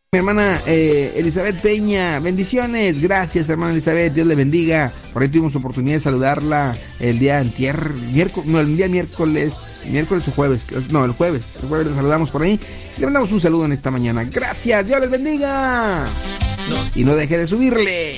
Mi hermana Elizabeth Peña, bendiciones, gracias hermana Elizabeth, Dios le bendiga. Por ahí tuvimos oportunidad de saludarla el día el día miércoles o jueves, no, el jueves le saludamos por ahí. Le mandamos un saludo en esta mañana, gracias, Dios les bendiga. Y no deje de subirle.